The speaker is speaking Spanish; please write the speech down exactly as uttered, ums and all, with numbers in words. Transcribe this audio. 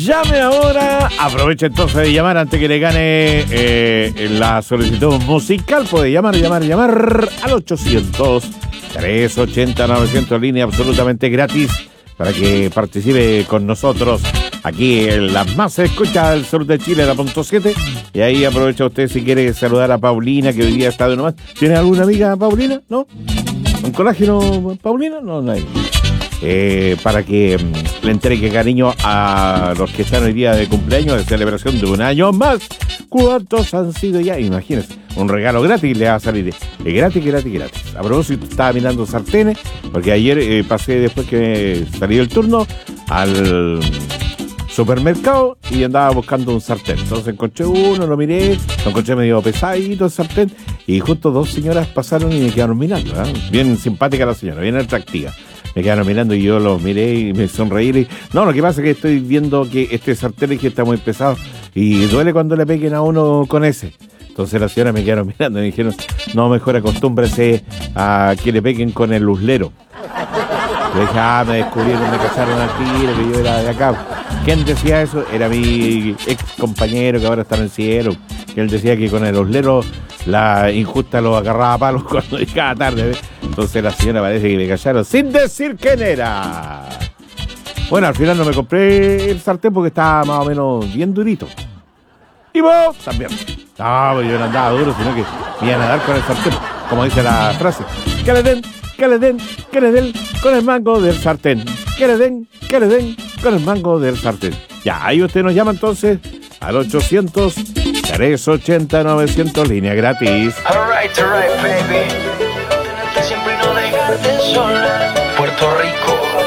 Llame ahora. Aproveche entonces de llamar antes que le gane eh, la solicitud musical. Puede llamar, llamar, llamar al ochocientos, trescientos ochenta, novecientos, línea absolutamente gratis para que participe con nosotros aquí en la más escuchada del sur de Chile, la punto siete. Y ahí aprovecha usted si quiere saludar a Paulina, que hoy día está de nomás. ¿Tiene alguna amiga Paulina? ¿No? ¿Un colágeno Paulina? No, no hay. Eh, para que mm, le entregue cariño a los que están hoy día de cumpleaños, de celebración de un año más. ¿Cuántos han sido ya? Imagínense, un regalo gratis le va a salir. Es gratis, gratis, gratis. A propósito, estaba mirando sartenes, porque ayer eh, pasé, después que salí del turno, al supermercado y andaba buscando un sartén. Entonces encontré uno, lo miré, lo encontré medio pesadito el sartén, y justo dos señoras pasaron y me quedaron mirando, ¿eh? Bien simpática la señora, bien atractiva. Me quedaron mirando y yo los miré y me sonreí. Y, no, lo que pasa es que estoy viendo que este sartén es que está muy pesado y duele cuando le peguen a uno con ese. Entonces las señoras me quedaron mirando y me dijeron, no, mejor acostúmbrese a que le peguen con el luslero. Yo dije, ah, me descubrieron, me cacharon al tiro, que yo era de acá. ¿Quién decía eso? Era mi ex compañero que ahora está en el cielo. Que él decía que con el luslero la injusta lo agarraba a palos cuando llegaba tarde, ¿ves? Entonces la señora parece que me callaron sin decir quién era. Bueno, al final no me compré el sartén porque estaba más o menos bien durito. Y vos también. No, yo no andaba duro, sino que me iban a dar con el sartén. Como dice la frase. Que le den, que le den, que le den con el mango del sartén. Que le den, que le den con el mango del sartén. Ya, ahí usted nos llama entonces al ochocientos, trescientos ochenta, novecientos, línea gratis. All right, all right, baby. Siempre no dejarte sola. Puerto Rico.